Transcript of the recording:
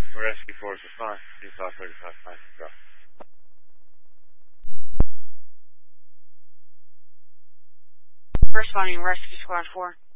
Rescue Force response, 2535, drop. Responding Rescue Squad 4.